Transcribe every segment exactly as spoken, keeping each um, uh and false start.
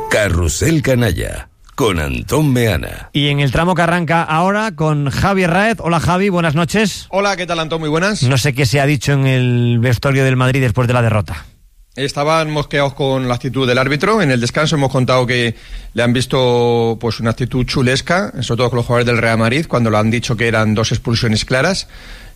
Carrusel Canalla, con Antón Meana. Y en el tramo que arranca ahora con Javi Herráez. Hola Javi, buenas noches. Hola, ¿qué tal Antón? Muy buenas. No sé qué se ha dicho en el vestuario del Madrid después de la derrota. Estaban mosqueados con la actitud del árbitro. En el descanso hemos contado que le han visto pues una actitud chulesca, sobre todo con los jugadores del Real Madrid, cuando le han dicho que eran dos expulsiones claras.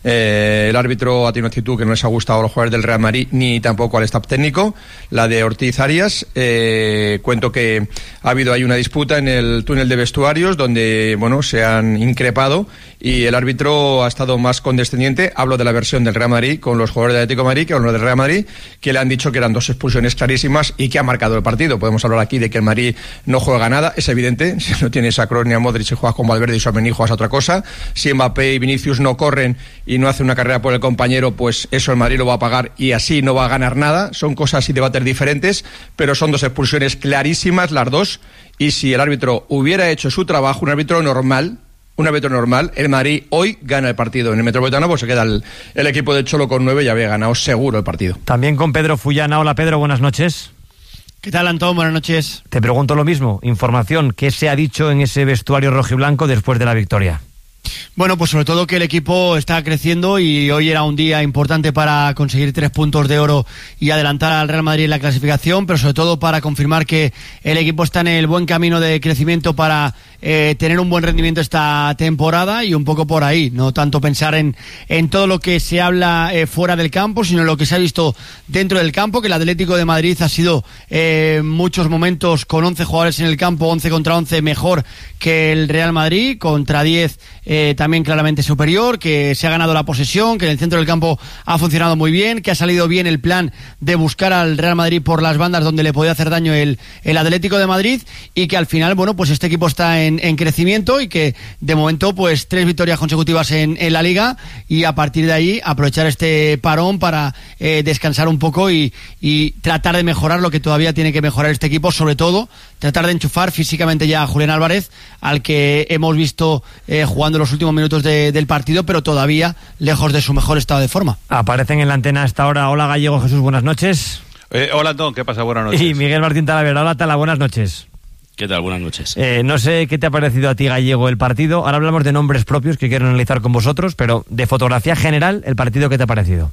Eh, el árbitro ha tenido una actitud que no les ha gustado a los jugadores del Real Madrid ni tampoco al staff técnico, la de Ortiz Arias. Eh, cuento que ha habido ahí una disputa en el túnel de vestuarios donde bueno se han increpado y el árbitro ha estado más condescendiente. Hablo de la versión del Real Madrid con los jugadores del Atlético de Madrid que con los del Real Madrid, que le han dicho que eran dos expulsiones clarísimas y que ha marcado el partido. Podemos hablar aquí de que el Madrid no juega nada, es evidente. Si no tienes a Kroos ni a Modric, si juegas con Valverde y Tchouaméni, juegas a otra cosa. Si Mbappé y Vinicius no corren y no hace una carrera por el compañero, pues eso el Madrid lo va a pagar y así no va a ganar nada. Son cosas y debates diferentes, pero son dos expulsiones clarísimas las dos, y si el árbitro hubiera hecho su trabajo, un árbitro normal, un árbitro normal, el Madrid hoy gana el partido. En el Metropolitano pues se queda el, el equipo de Cholo con nueve y había ganado seguro el partido. También con Pedro Fullana. Hola Pedro, buenas noches. ¿Qué tal, Antón? Buenas noches. Te pregunto lo mismo, información, ¿qué se ha dicho en ese vestuario rojiblanco después de la victoria? Bueno, pues sobre todo que el equipo está creciendo y hoy era un día importante para conseguir tres puntos de oro y adelantar al Real Madrid en la clasificación, pero sobre todo para confirmar que el equipo está en el buen camino de crecimiento para eh, tener un buen rendimiento esta temporada, y un poco por ahí, no tanto pensar en, en todo lo que se habla eh, fuera del campo, sino en lo que se ha visto dentro del campo, que el Atlético de Madrid ha sido eh, muchos momentos con once jugadores en el campo, once contra once, mejor que el Real Madrid, contra diez eh, también claramente superior, que se ha ganado la posesión, que en el centro del campo ha funcionado muy bien, que ha salido bien el plan de buscar al Real Madrid por las bandas donde le podía hacer daño el, el Atlético de Madrid, y que al final, bueno, pues este equipo está en, en crecimiento y que de momento pues tres victorias consecutivas en, en la Liga, y a partir de ahí aprovechar este parón para eh, descansar un poco y, y tratar de mejorar lo que todavía tiene que mejorar este equipo, sobre todo tratar de enchufar físicamente ya a Julián Álvarez, al que hemos visto eh, jugando los últimos minutos de, del partido, pero todavía lejos de su mejor estado de forma. Aparecen en la antena hasta ahora. Hola Gallego Jesús, buenas noches. Eh, hola Antón, ¿qué pasa? Buenas noches. Y Miguel Martín Talavera. Hola Tala, buenas noches. ¿Qué tal? Buenas noches. Eh, no sé qué te ha parecido a ti, Gallego, el partido. Ahora hablamos de nombres propios que quiero analizar con vosotros, pero de fotografía general, el partido, ¿qué te ha parecido?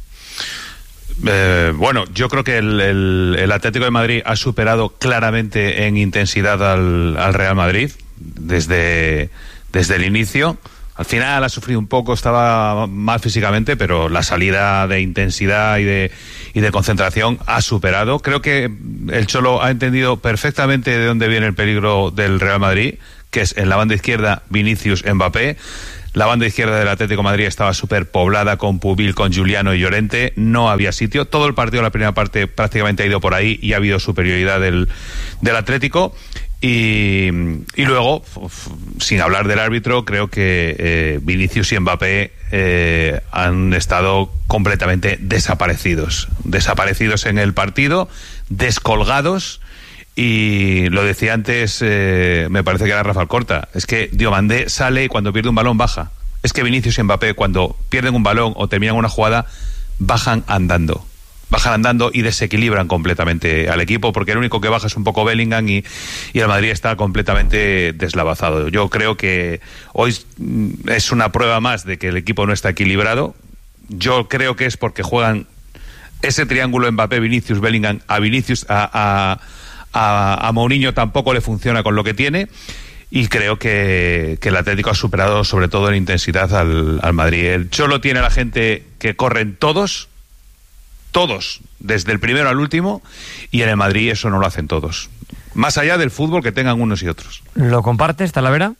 Eh, bueno, yo creo que el, el, el Atlético de Madrid ha superado claramente en intensidad al, al Real Madrid desde, desde el inicio. Al final ha sufrido un poco, estaba mal físicamente, pero la salida de intensidad y de, y de concentración ha superado. Creo que el Cholo ha entendido perfectamente de dónde viene el peligro del Real Madrid, que es en la banda izquierda Vinicius, Mbappé. La banda izquierda del Atlético de Madrid estaba súper poblada con Pubil, con Giuliano y Llorente. No había sitio. Todo el partido, la primera parte, prácticamente ha ido por ahí y ha habido superioridad del, del Atlético. Y, y luego, sin hablar del árbitro, creo que eh, Vinicius y Mbappé eh, han estado completamente desaparecidos. Desaparecidos en el partido, descolgados. Y lo decía antes, eh, me parece que era Rafa Alcorta, es que Diomandé sale y cuando pierde un balón baja. Es que Vinicius y Mbappé, cuando pierden un balón o terminan una jugada, bajan andando. Bajan andando y desequilibran completamente al equipo, porque el único que baja es un poco Bellingham y, y el Madrid está completamente deslavazado. Yo creo que hoy es una prueba más de que el equipo no está equilibrado. Yo creo que es porque juegan ese triángulo Mbappé, Vinicius, Bellingham, a Vinicius, a... a A, a Mourinho tampoco le funciona con lo que tiene, y creo que, que el Atlético ha superado sobre todo en intensidad al, al Madrid. El Cholo tiene a la gente que corren todos, todos, desde el primero al último, y en el Madrid eso no lo hacen todos. Más allá del fútbol que tengan unos y otros. ¿Lo compartes, Talavera?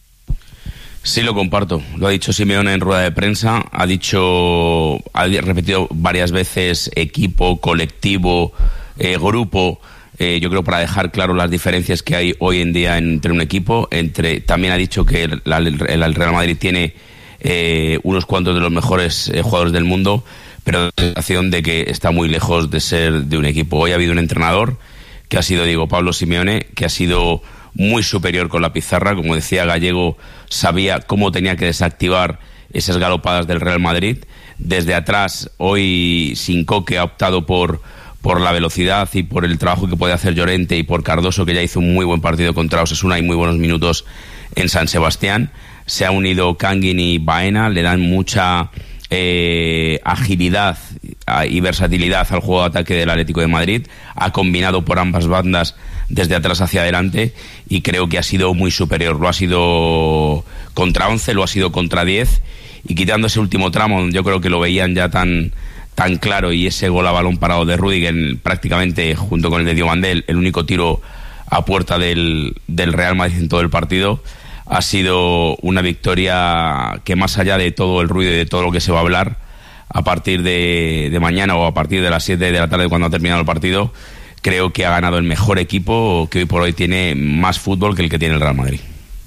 Sí, lo comparto. Lo ha dicho Simeone en rueda de prensa. Ha dicho, ha repetido varias veces equipo, colectivo, eh, grupo. Eh, yo creo para dejar claro las diferencias que hay hoy en día entre un equipo. Entre también ha dicho que el, el, el Real Madrid tiene eh, unos cuantos de los mejores eh, jugadores del mundo, pero la sensación de que está muy lejos de ser de un equipo. Hoy ha habido un entrenador que ha sido Diego Pablo Simeone, que ha sido muy superior con la pizarra. Como decía Gallego, sabía cómo tenía que desactivar esas galopadas del Real Madrid. Desde atrás, hoy Sincoque ha optado por por la velocidad y por el trabajo que puede hacer Llorente, y por Cardoso, que ya hizo un muy buen partido contra Osasuna y muy buenos minutos en San Sebastián. Se ha unido Kangin y Baena, le dan mucha eh, agilidad y versatilidad al juego de ataque del Atlético de Madrid. Ha combinado por ambas bandas desde atrás hacia adelante y creo que ha sido muy superior. Lo ha sido contra once, lo ha sido contra diez, y quitando ese último tramo, yo creo que lo veían ya tan tan claro, y ese gol a balón parado de Rüdiger, prácticamente junto con el de Diomandé, el único tiro a puerta del, del Real Madrid en todo el partido. Ha sido una victoria que, más allá de todo el ruido y de todo lo que se va a hablar a partir de, de mañana o a partir de las siete de la tarde, cuando ha terminado el partido, creo que ha ganado el mejor equipo, que hoy por hoy tiene más fútbol que el que tiene el Real Madrid.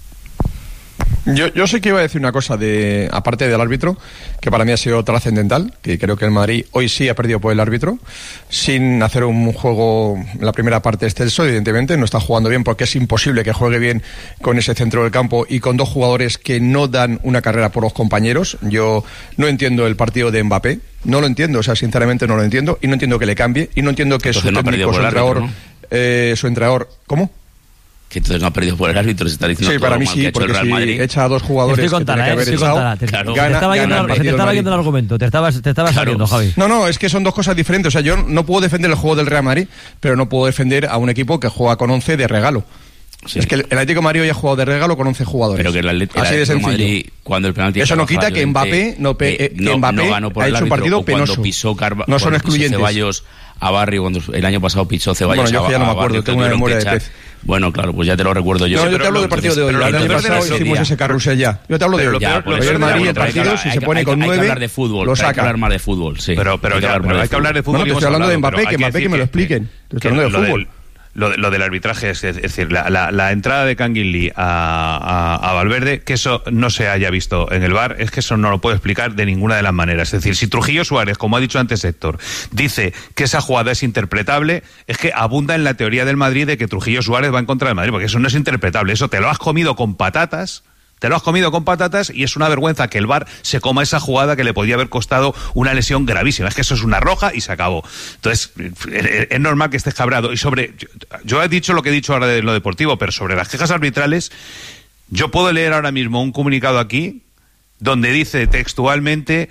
Yo, yo sé que iba a decir una cosa, de aparte del árbitro, que para mí ha sido trascendental, que creo que el Madrid hoy sí ha perdido por el árbitro, sin hacer un juego en la primera parte excelso, evidentemente, no está jugando bien, porque es imposible que juegue bien con ese centro del campo y con dos jugadores que no dan una carrera por los compañeros. Yo no entiendo el partido de Mbappé, no lo entiendo, o sea, sinceramente no lo entiendo, y no entiendo que le cambie, y no entiendo que entonces su no técnico, su entrenador, ¿no? eh, su entrenador, ¿cómo? Que entonces no ha perdido por el árbitro, se está diciendo. Sí, todo para mí mal sí, que ha hecho porque el Real si Madrid. echa a dos jugadores estoy contando, que eh, haber estoy echado, contando. Te, claro. te gana, estaba yendo, gana el se te estaba yendo el argumento, te estabas, te estabas Claro. saliendo, Javi. No, no, es que son dos cosas diferentes. O sea, yo no puedo defender el juego del Real Madrid, pero no puedo defender a un equipo que juega con once de regalo. Sí. Es que el Atlético de Madrid hoy ha jugado de regalo con once jugadores. Pero que el Atlético Así de sencillo. Madrid, cuando el penalti Eso no quita que Mbappé no, pe, eh, no, que Mbappé no ganó por ha el hecho un árbitro, partido penoso. Cuando pisó Carva, no son excluyentes. Ceballos a Barrio, cuando el año pasado pisó Ceballos. Bueno, yo a, ya no me a acuerdo, Barrio, tengo una memoria de pez. Bueno, claro, pues ya te lo recuerdo yo. No, sí, yo te hablo del partido de hoy. El año pasado hicimos ese carrusel ya. Yo te hablo de hoy. Ya, Hoy el Madrid, el partido, si se pone con nueve, hay que hablar de fútbol, lo saca. Hay que hablar más de fútbol, sí. Pero, pero, hay, que ya, pero hay que hablar de fútbol. Bueno, te estoy hablando de Mbappé, que Mbappé que me lo expliquen. Te estoy hablando de fútbol. Lo, de, lo del arbitraje, es, es decir, la, la, la entrada de Kangin Lee a, a, a Valverde, que eso no se haya visto en el V A R, es que eso no lo puedo explicar de ninguna de las maneras. Es decir, si Trujillo Suárez, como ha dicho antes Héctor, dice que esa jugada es interpretable, es que abunda en la teoría del Madrid de que Trujillo Suárez va en contra del Madrid, porque eso no es interpretable, eso te lo has comido con patatas. Te lo has comido con patatas y es una vergüenza que el V A R se coma esa jugada que le podía haber costado una lesión gravísima. Es que eso es una roja y se acabó. Entonces, es normal que estés cabreado. Y sobre, yo, yo he dicho lo que he dicho ahora de lo deportivo, pero sobre las quejas arbitrales, yo puedo leer ahora mismo un comunicado aquí donde dice textualmente: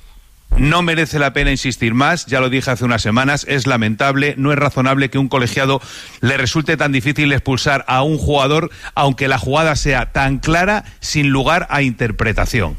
no merece la pena insistir más, ya lo dije hace unas semanas, es lamentable, no es razonable que un colegiado le resulte tan difícil expulsar a un jugador, aunque la jugada sea tan clara, sin lugar a interpretación.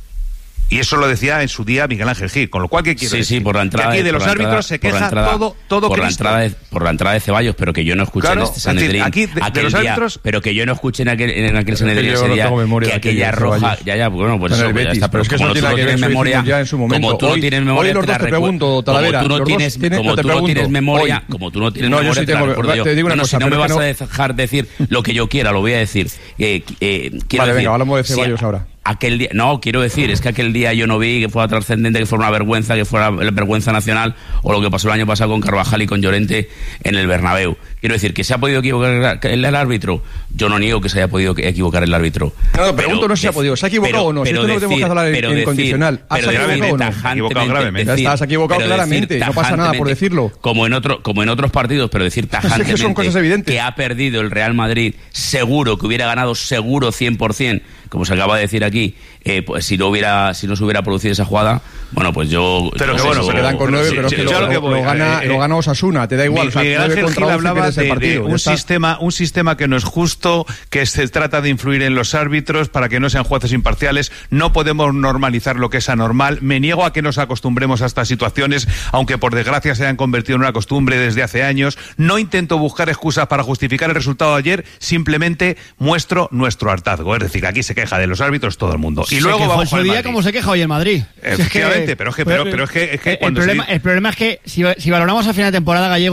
Y eso lo decía en su día Miguel Ángel Gil, con lo cual, ¿qué quiero sí, decir? Sí, por la entrada. Que aquí de los árbitros árbitros se queja entrada, todo, todo por Cristo. la entrada de, por la entrada de Ceballos, pero que yo no escuché claro, en este Sanedrín. Aquí de, aquel de los día, árbitros, pero que yo no escuché en aquel, en aquel Sanedrín yo ese no día tengo memoria que aquella de roja, Ceballos. ya, ya, bueno, pues eso, Betis, ya está, pero, pero es que como eso tú no tiene que tienes ver memoria, ya en su momento. como tú hoy, no tienes memoria, hoy los te la dos te recuerdo. pregunto, Talavera, como tú no tienes, tiene, como no te tú no pregunto, tienes memoria, hoy, como tú no tienes no, memoria, yo sí te la tengo, recuerdo yo. te digo una no, cosa, si no me vas no... a dejar decir lo que yo quiera, lo voy a decir. Eh, eh, quiero vale, decir, venga, hablamos de Ceballos si, ahora. Aquel día, no, quiero decir, es que aquel día yo no vi que fuera trascendente, que fuera una vergüenza, que fuera la vergüenza nacional, o lo que pasó el año pasado con Carvajal y con Llorente en el Bernabéu. Quiero decir, que se ha podido equivocar el, el árbitro. Yo no niego que se haya podido equivocar el árbitro. No, no, pregunto no si se ha podido. ¿Se ha equivocado pero, o no? Si pero esto no lo tenemos que hablar en, en decir, condicional. ¿Has pero equivocado o no? Equivocado gravemente. Ya estás equivocado claramente. No pasa nada por decirlo. Como en, otro, como en otros partidos, pero decir tajantemente es que, son cosas evidentes. que ha perdido el Real Madrid, seguro, que hubiera ganado seguro cien por ciento, como se acaba de decir aquí, eh, pues si no hubiera si no se hubiera producido esa jugada, bueno, pues yo... Pero yo que bueno, eso, se quedan con nueve, pero es que lo, lo, lo, gana, eh, lo gana Osasuna, te da igual. Miguel Ángel Gil hablaba de, de un, sistema, un sistema que no es justo, que se trata de influir en los árbitros para que no sean jueces imparciales. No podemos normalizar lo que es anormal. Me niego a que nos acostumbremos a estas situaciones, aunque por desgracia se hayan convertido en una costumbre desde hace años. No intento buscar excusas para justificar el resultado de ayer, simplemente muestro nuestro hartazgo. Es decir, aquí se queja de los árbitros todo el mundo. Y se luego vamos con el día como se queja hoy el Madrid. Efectivamente, si es que, pero es que, pero, pero es que, es que el, cuando problema, se... el problema es que si, si valoramos a final de temporada, Gallego,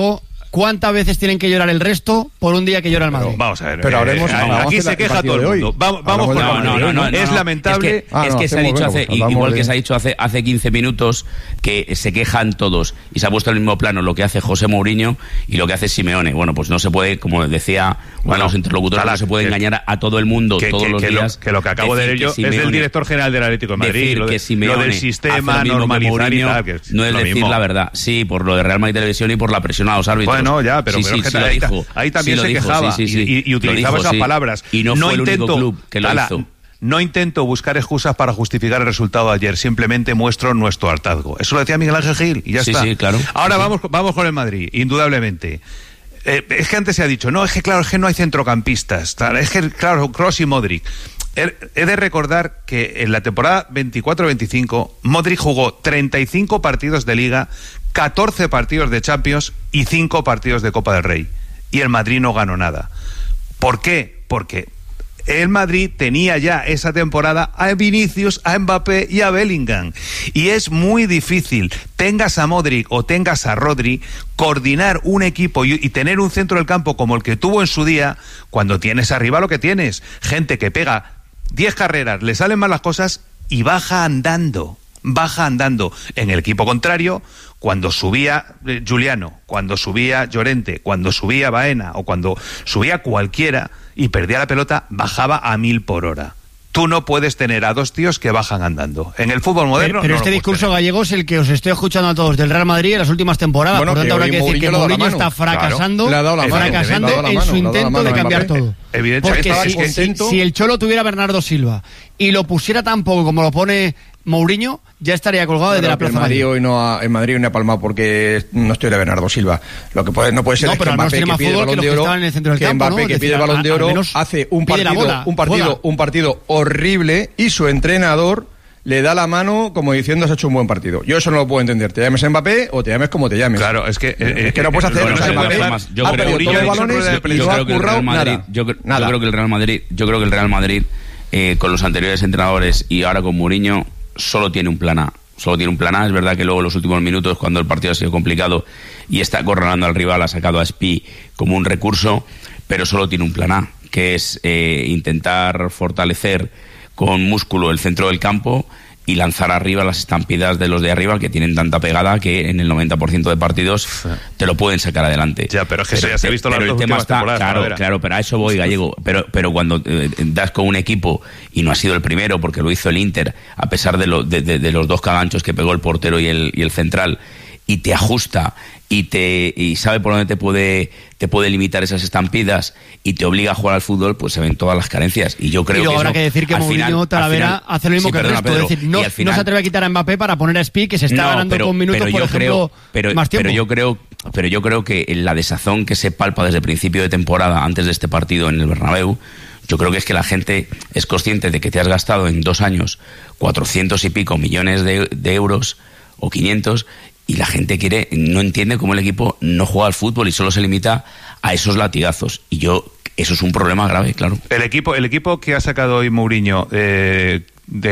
¿cuántas veces tienen que llorar el resto por un día que llora el Madrid? Pero, vamos a ver. Pero eh, hablemos, eh, hablamos aquí de se la- queja el todo el partido de mundo. hoy. Vamos, vamos Hablamos con del No, no, no, no, Es no. lamentable. Es que, Ah, es no, que se ha hacemos, dicho bueno, hace, pues i- hablamos igual de- que se ha dicho hace, hace quince minutos, que se quejan todos y se ha puesto en el mismo plano lo que hace José Mourinho y lo que hace Simeone. Bueno, pues no se puede, como decía uno Bueno, de los interlocutores, Talak, no se puede que- engañar a, a todo el mundo que, todos que- los que días. Lo, que lo que acabo de decir leer yo que es del Simeone- director general del Atlético de Madrid. decir Lo, de- que Simeone lo del hace sistema, lo mismo que normalizar y Mourinho, tal. Que es no es lo decir mismo. la verdad. Sí, por lo de Real Madrid Televisión y por la presión a los árbitros. Bueno, ya, pero, sí, pero sí, es que sí lo ahí, dijo. ahí también Sí se lo dijo, quejaba sí, sí, sí. y, y- y Lo utilizaba dijo, esas sí. palabras. Y no, fue el único intento, club que lo Tala, hizo. No intento buscar excusas para justificar el resultado de ayer, simplemente muestro nuestro hartazgo. Eso lo decía Miguel Ángel Gil y ya Sí, está. sí, claro. Ahora Sí, sí. vamos, vamos con el Madrid, indudablemente. Eh, es que antes se ha dicho, no, es que claro, es que no hay centrocampistas, tal, es que claro, Kroos y Modric. He, he de recordar que en la temporada veinticuatro veinticinco Modric jugó treinta y cinco partidos de Liga, catorce partidos de Champions y cinco partidos de Copa del Rey. Y el Madrid no ganó nada. ¿Por qué? Porque el Madrid tenía ya esa temporada a Vinicius, a Mbappé y a Bellingham. Y es muy difícil, tengas a Modric o tengas a Rodri, coordinar un equipo y, y tener un centro del campo como el que tuvo en su día, cuando tienes arriba lo que tienes. Gente que pega diez carreras, le salen mal las cosas y baja andando. Baja andando. En el equipo contrario, cuando subía eh, Giuliano, cuando subía Llorente, cuando subía Baena o cuando subía cualquiera y perdía la pelota, bajaba a mil por hora. Tú no puedes tener a dos tíos que bajan andando. En el fútbol moderno. Pero, pero no este lo puedes discurso tener. gallego es el que os estoy escuchando a todos del Real Madrid en las últimas temporadas. Bueno, Por tanto, que habrá hoy que decir Mourinho que le ha dado la Mourinho mano. está fracasando, Claro, le ha dado la mano, fracasando le ha dado la en mano, su le ha dado la intento mano de a cambiar Mbappé. todo. Evidentemente Porque estaba si, si, contento. si el Cholo tuviera Bernardo Silva y lo pusiera tan poco como lo pone Mourinho, ya estaría colgado desde Bueno, la que el Plaza Madrid Mayor. hoy no ha, el Madrid hoy no ha palmado porque no estoy de Bernardo Silva. Lo que puede, no puede ser No, es pero que al menos Mbappé tiene que más pide el fútbol que Balón los de que Oro, estaban en el centro del que campo, Mbappé ¿no? que Es pide decir, el Balón al- de al Oro menos hace un pide la partido, bola, un partido, juega. un partido horrible y su entrenador le da la mano como diciendo has hecho un buen partido. Yo eso no lo puedo entender. Te llames Mbappé o te llames como te llames. Claro, es que, eh, es que no puedes hacer. lo O que sea, no se puede Mbappé hacer- yo ha creo- perdido Mourinho todos los ha dicho en balones rueda de y prensa, no yo ha creo que el currado Real Madrid, nada. yo, cre- yo Nada. creo que el Real Madrid, yo creo que el Real Madrid eh, con los anteriores entrenadores y ahora con Mourinho solo tiene un plan A. Solo tiene un plan A. Es verdad que luego en los últimos minutos, cuando el partido ha sido complicado y está acorralando al rival, ha sacado a Spi como un recurso, pero solo tiene un plan A, que es eh, intentar fortalecer con músculo el centro del campo y lanzar arriba las estampidas de los de arriba, que tienen tanta pegada que en el noventa por ciento de partidos te lo pueden sacar adelante. Ya, pero es que eso ya se ha visto pero las el dos tema últimas está, temporadas, claro, Talavera. claro, pero a eso voy, Gallego. Pero, pero cuando eh, das con un equipo, y no ha sido el primero, porque lo hizo el Inter, a pesar de, lo, de, de, de los dos caganchos que pegó el portero y el, y el central, y te ajusta y te y sabe por dónde te puede te puede limitar esas estampidas y te obliga a jugar al fútbol, pues se ven todas las carencias. Y yo creo Y luego que habrá eso, que decir que al Mourinho final- Talavera al final- hace lo mismo sí, que el perdona, resto. Pedro, es decir, no, y al final- no se atreve a quitar a Mbappé para poner a Spi, que se está No, ganando pero- con minutos, pero por yo ejemplo, creo, pero, más tiempo. pero yo creo pero yo creo que la desazón que se palpa desde el principio de temporada, antes de este partido en el Bernabéu, yo creo que es que la gente es consciente de que te has gastado en dos años cuatrocientos y pico millones de, de euros o quinientos, y la gente quiere, no entiende cómo el equipo no juega al fútbol y solo se limita a esos latigazos. Y yo, eso es un problema grave, claro. El equipo, el equipo que ha sacado hoy Mourinho eh,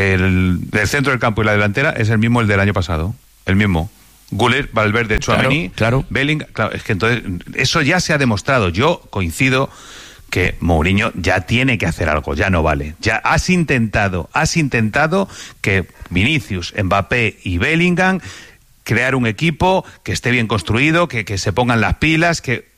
del, del centro del campo y la delantera es el mismo el del año pasado. El mismo. Güler, Valverde, Tchouaméni, Claro, claro. Bellingham. Claro, es que entonces eso ya se ha demostrado. Yo coincido que Mourinho ya tiene que hacer algo, ya no vale. Ya has intentado, has intentado que Vinicius, Mbappé y Bellingham crear un equipo que esté bien construido, que, que se pongan las pilas, que